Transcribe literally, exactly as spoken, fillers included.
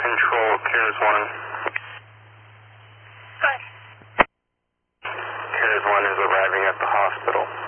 Control, CARES one. Good. CARES one is arriving at the hospital.